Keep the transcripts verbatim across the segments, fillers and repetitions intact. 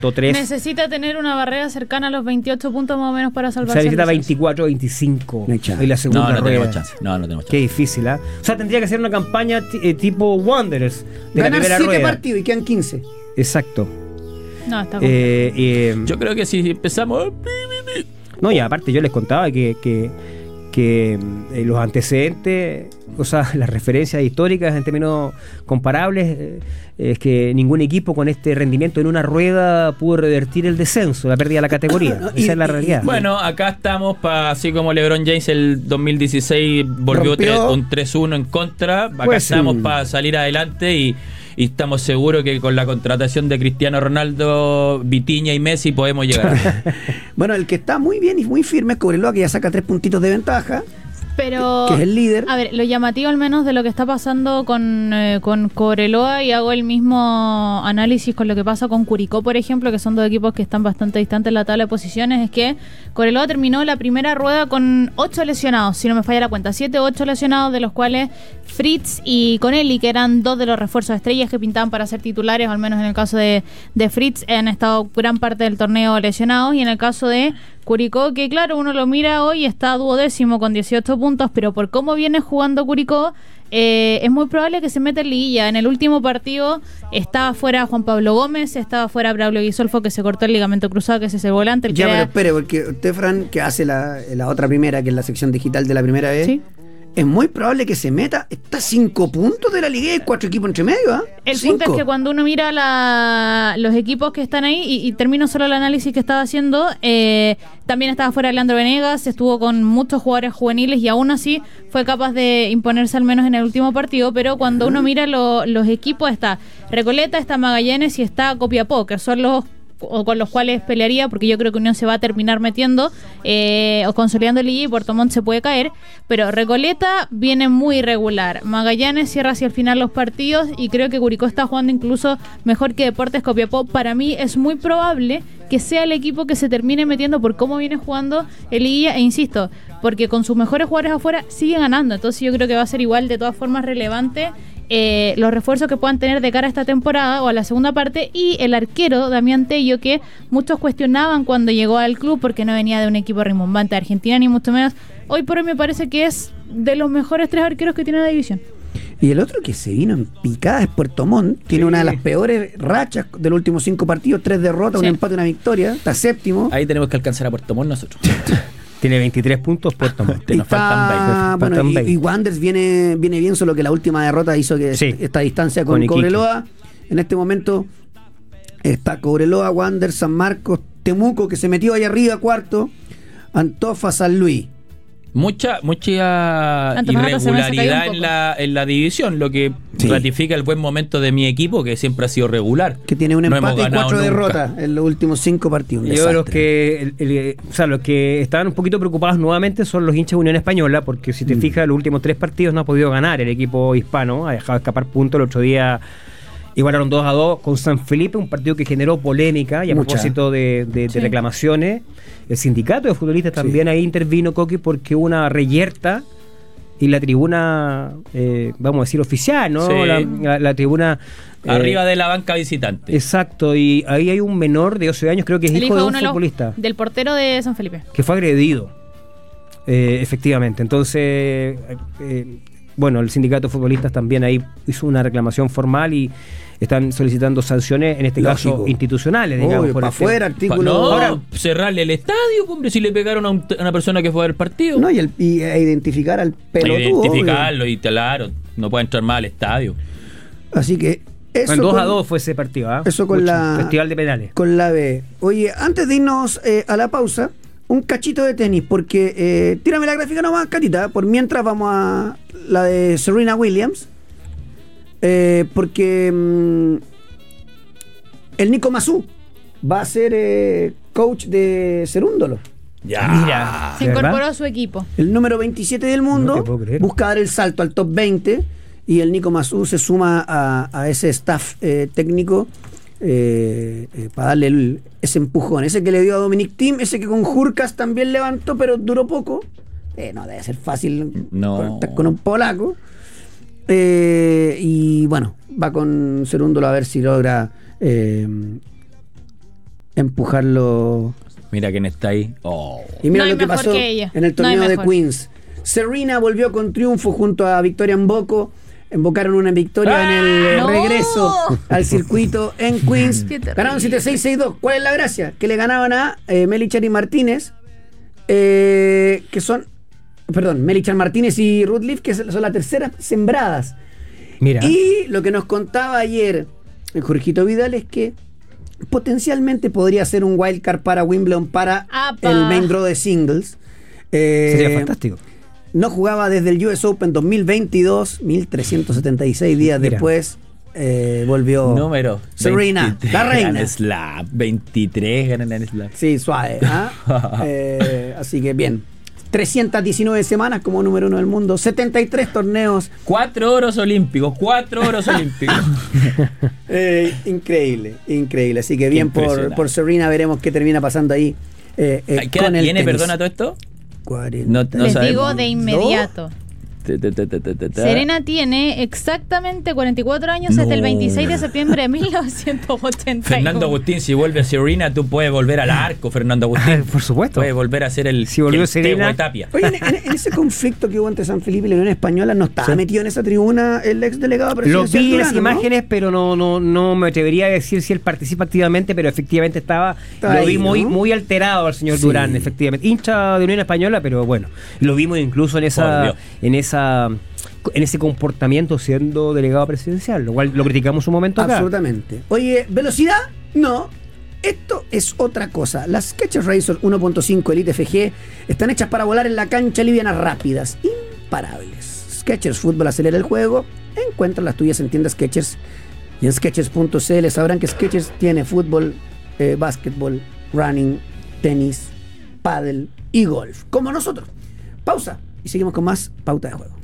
tres. Necesita tener una barrera cercana a los veintiocho puntos más o menos para salvarse. O sea, necesita veinticuatro, veinticinco. No hay chance. Y la segunda No, no rueda. tenemos chance. No, no tenemos chance. Qué difícil, ¿ah? ¿eh? O sea, tendría que ser una campaña t- eh, tipo Wanderers de Ganar la primera siete rueda. partidos y quedan quince. Exacto. No, está Eh, eh, Yo creo que si empezamos... no, y aparte yo les contaba que, que, que eh, los antecedentes, o sea, las referencias históricas en términos comparables, eh, es que ningún equipo con este rendimiento en una rueda pudo revertir el descenso, la pérdida de la categoría. No, Esa y- es la realidad. Bueno, acá estamos, pa, así como LeBron James el dos mil dieciséis volvió Rompió. tres- un tres uno en contra, acá Pues sí. estamos para salir adelante y, y estamos seguros que con la contratación de Cristiano Ronaldo, Vitinha y Messi podemos llegar. Bueno, el que está muy bien y muy firme es Cobreloa, que ya saca tres puntitos de ventaja, Pero, que es el líder. a ver, lo llamativo al menos de lo que está pasando con, eh, con Cobreloa, y hago el mismo análisis con lo que pasa con Curicó, por ejemplo, que son dos equipos que están bastante distantes en la tabla de posiciones, es que Cobreloa terminó la primera rueda con ocho lesionados, si no me falla la cuenta, siete o ocho lesionados, de los cuales Fritz y Conelli, que eran dos de los refuerzos estrellas que pintaban para ser titulares, o al menos en el caso de, de Fritz, han estado gran parte del torneo lesionados, y en el caso de Curicó, que claro, uno lo mira hoy, está duodécimo con dieciocho puntos, pero por cómo viene jugando Curicó, eh, es muy probable que se meta en liguilla. En el último partido estaba fuera Juan Pablo Gómez, estaba fuera Braulio Guisolfo, que se cortó el ligamento cruzado, que es ese volante. El Ya, que pero era- espere, porque usted, Fran, que hace la, la otra primera, que es la sección digital de la primera vez, Sí. es muy probable que se meta. Está a cinco puntos de la liga y hay cuatro equipos entre medio, ¿ah? El Cinco. punto es que cuando uno mira la, los equipos que están ahí, y, y termino solo el análisis que estaba haciendo, eh, también estaba fuera Leandro Venegas, estuvo con muchos jugadores juveniles y aún así fue capaz de imponerse al menos en el último partido, pero cuando uno mira lo- los equipos, está Recoleta, está Magallanes y está Copiapó, que son los o con los cuales pelearía, porque yo creo que Unión se va a terminar metiendo eh, o consolidando el liga, y Puerto Montt se puede caer, pero Recoleta viene muy irregular, Magallanes cierra hacia el final los partidos, y creo que Curicó está jugando incluso mejor que Deportes Copiapó. Para mí es muy probable que sea el equipo que se termine metiendo por cómo viene jugando el liguilla, e insisto, porque con sus mejores jugadores afuera sigue ganando, entonces yo creo que va a ser igual de todas formas relevante Eh, los refuerzos que puedan tener de cara a esta temporada o a la segunda parte, y el arquero Damián Tello, que muchos cuestionaban cuando llegó al club porque no venía de un equipo rimbombante de Argentina ni mucho menos. Hoy por hoy me parece que es de los mejores tres arqueros que tiene la división. Y el otro que se vino en picada es Puerto Montt. Tiene Sí. una de las peores rachas de los últimos cinco partidos: tres derrotas, Sí. un empate y una victoria. Está séptimo. Ahí tenemos que alcanzar a Puerto Montt nosotros. Tiene veintitrés puntos Puerto Montt. Te nos Está- faltan veinte. bueno, Faltan y, veinte. y Wanderers viene, viene bien, solo que la última derrota hizo que Sí. esta distancia con, Con Iquique. Cobreloa. En este momento está Cobreloa, Wanderers, San Marcos, Temuco, que se metió ahí arriba, cuarto, Antofa, San Luis. Mucha mucha Antofagasta se me hace caer un irregularidad poco. en la, en la división, lo que Sí. ratifica el buen momento de mi equipo, que siempre ha sido regular. Que tiene un No empate hemos y ganado cuatro nunca. derrotas en los últimos cinco partidos. Un Yo creo desastre. que el- el- o sea, los que estaban un poquito preocupados nuevamente son los hinchas de Unión Española, porque si te Mm. fijas, los últimos tres partidos no ha podido ganar el equipo hispano, ha dejado escapar puntos. El otro día igualaron dos a dos con San Felipe, un partido que generó polémica, y a Mucha. propósito de, de- de Sí. reclamaciones, el sindicato de futbolistas también ahí intervino, Coqui, porque hubo una reyerta y la tribuna, eh, vamos a decir, oficial, ¿no? Sí. La, la- la tribuna... eh, Arriba de la banca visitante. Exacto, y ahí hay un menor de doce años, creo que es El hijo de un uno de los- futbolista, del portero de San Felipe. que fue agredido, eh, efectivamente. Entonces, eh, eh, bueno, el sindicato de futbolistas también ahí hizo una reclamación formal y están solicitando sanciones, en este Lógico. caso institucionales, digamos. Obvio, por para el tema. afuera, Pa- artículo. no, Ahora, cerrarle el estadio, hombre, si le pegaron a, un- a una persona que fue al partido. no, y, el, y a identificar al pelotudo. Identificarlo y claro, no puede entrar más al estadio. obvio. Así que eso Bueno, dos con, a dos fue ese partido, ¿ah? eso con Mucho. la- Festival de penales. con la B. Oye, antes de irnos eh, a la pausa, un cachito de tenis, porque eh, tírame la gráfica nomás, Catita, por mientras vamos a la de Serena Williams. Eh, porque mm, el Nico Mazú va a ser eh, coach de Cerúndolo. Ya. Mira, Se ¿de verdad? incorporó a su equipo. El número veintisiete del mundo No te puedo creer. busca dar el salto al top veinte, y el Nico Mazú se suma a, a ese staff eh, técnico eh, eh, para darle el- ese empujón. Ese que le dio a Dominic Thiem, ese que con Jurkas también levantó, pero duró poco. Eh, no debe ser fácil No. cortar con un polaco. Eh, y bueno, va con Cerúndolo a ver si logra eh, empujarlo. Mira quién está ahí. Oh. Y mira No hay lo que mejor pasó que ella. en el No torneo hay de mejor. Queens. Serena volvió con triunfo junto a Victoria Mboco. Invocaron una victoria ¡Ah! en el eh, ¡No! regreso al circuito en Queens. Qué terrible. Ganaron siete seis, seis dos. ¿Cuál es la gracia? Que le ganaban a eh, Melichan y Martínez, eh, que son, perdón, Melichan Martínez y Ruth Leaf, que son las terceras sembradas. Mira. Y lo que nos contaba ayer el Jorgito Vidal es que potencialmente podría ser un wildcard para Wimbledon para ¡Apa! el main draw de singles. Eh, Sería fantástico. No jugaba desde el U S Open dos mil veintidós, mil trescientos setenta y seis días Mira. después eh, volvió Número. Serena, veintitrés la reina. Grand Slam. veintitrés Grand Slam. Sí, suave. ¿ah? Eh, así que bien. trescientas diecinueve semanas como número uno del mundo, setenta y tres torneos. Cuatro oros olímpicos, cuatro oros olímpicos. Eh, increíble, increíble. Así que bien por, Impresionante. por Serena, veremos qué termina pasando ahí. Eh, eh, ¿Qué edad con el tiene, tenis. perdona todo esto? cuarenta. No- no Les sabemos. digo de inmediato. Ta, ta, ta, ta, ta, ta, ta. Serena tiene exactamente cuarenta y cuatro años desde el No. veintiséis de septiembre de mil novecientos ochenta y uno. Fernando Agustín, si vuelve a Serena, tú puedes volver al arco, Fernando Agustín. Por supuesto. Puedes volver a ser el, Si volvió el Serena- Tegua Tapia. Oye, en, en- en ese conflicto que hubo entre San Felipe y la Unión Española, ¿no estaba Sí. metido en esa tribuna el ex delegado Lo presidencial? vi en las Durano, ¿no? imágenes, pero no, no, no me atrevería a decir si él participa activamente, pero efectivamente estaba. Está lo ahí, vi muy, ¿no? muy alterado al señor Sí. Durán, efectivamente. Hincha de Unión Española, pero bueno. Lo vimos incluso en Por esa, Dios. en esa, en ese comportamiento siendo delegado presidencial, lo cual lo criticamos un momento acá. Absolutamente. Oye, ¿velocidad? No. Esto es otra cosa. Las Skechers Razor uno punto cinco Elite F G están hechas para volar en la cancha livianas rápidas, imparables. Skechers Fútbol acelera el juego. Encuentra las tuyas en tiendas Skechers y en Skechers punto c l sabrán que Skechers tiene fútbol, eh, básquetbol, running, tenis, pádel y golf, como nosotros. Pausa y seguimos con más Pauta de Juego.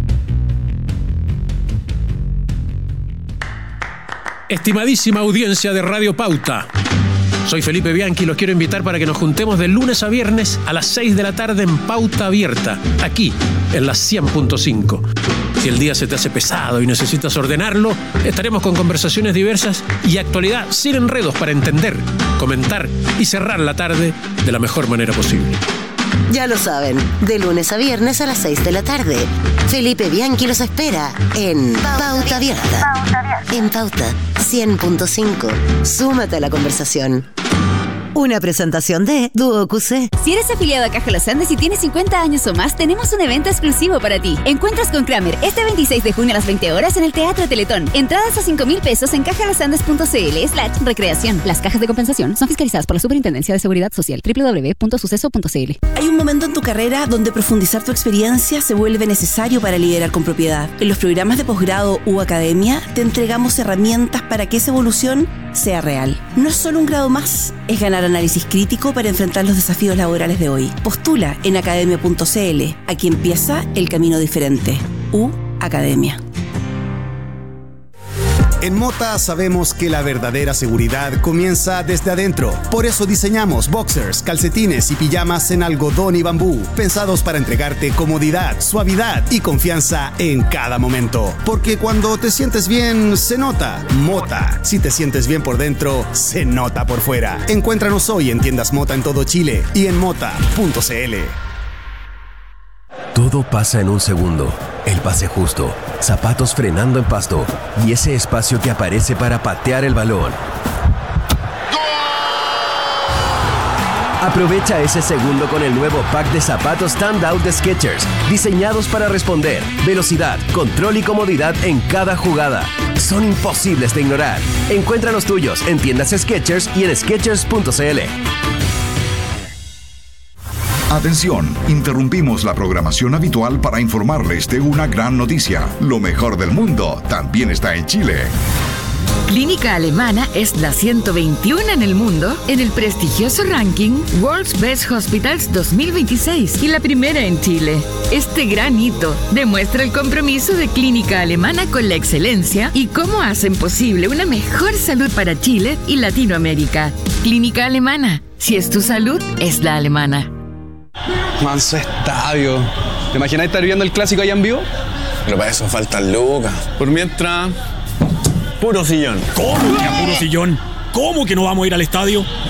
Estimadísima audiencia de Radio Pauta, soy Felipe Bianchi y los quiero invitar para que nos juntemos de lunes a viernes a las seis de la tarde en Pauta Abierta, aquí en la cien punto cinco. Si el día se te hace pesado y necesitas ordenarlo, estaremos con conversaciones diversas y actualidad sin enredos para entender, comentar y cerrar la tarde de la mejor manera posible. Ya lo saben, de lunes a viernes a las seis de la tarde. Felipe Bianchi los espera en Pauta Abierta. En Pauta cien punto cinco. Súmate a la conversación. Una presentación de Duo Q C. Si eres afiliado a Caja Los Andes y tienes cincuenta años o más, tenemos un evento exclusivo para ti. Encuentras con Kramer este veintiséis de junio a las veinte horas en el Teatro Teletón. Entradas a cinco mil pesos en cajalosandes.cl slash recreación. Las cajas de compensación son fiscalizadas por la Superintendencia de Seguridad Social. doble u doble u doble u punto suceso punto c l. Hay un momento en tu carrera donde profundizar tu experiencia se vuelve necesario para liderar con propiedad. En los programas de posgrado u academia te entregamos herramientas para que esa evolución sea real. No es solo un grado más, es ganar análisis crítico para enfrentar los desafíos laborales de hoy. Postula en academia punto c l. Aquí empieza el camino diferente. U Academia. En Mota sabemos que la verdadera seguridad comienza desde adentro. Por eso diseñamos boxers, calcetines y pijamas en algodón y bambú, pensados para entregarte comodidad, suavidad y confianza en cada momento. Porque cuando te sientes bien, se nota. Mota. Si te sientes bien por dentro, se nota por fuera. Encuéntranos hoy en tiendas Mota en todo Chile y en mota punto c l. Todo pasa en un segundo. El pase justo, zapatos frenando en pasto y ese espacio que aparece para patear el balón. Aprovecha ese segundo con el nuevo pack de zapatos Standout de Skechers, diseñados para responder, velocidad, control y comodidad en cada jugada. Son imposibles de ignorar. Encuentra los tuyos en tiendas Skechers y en skechers punto c l. Atención, interrumpimos la programación habitual para informarles de una gran noticia. Lo mejor del mundo también está en Chile. Clínica Alemana es la ciento veintiuno en el mundo en el prestigioso ranking World's Best Hospitals dos mil veintiséis y la primera en Chile. Este gran hito demuestra el compromiso de Clínica Alemana con la excelencia y cómo hacen posible una mejor salud para Chile y Latinoamérica. Clínica Alemana, si es tu salud, es la alemana. Manso estadio. ¿Te imaginas estar viendo el clásico allá en vivo? Pero para eso faltan lucas. Por mientras, puro sillón. ¿Cómo que a puro sillón? ¿Cómo que no vamos a ir al estadio?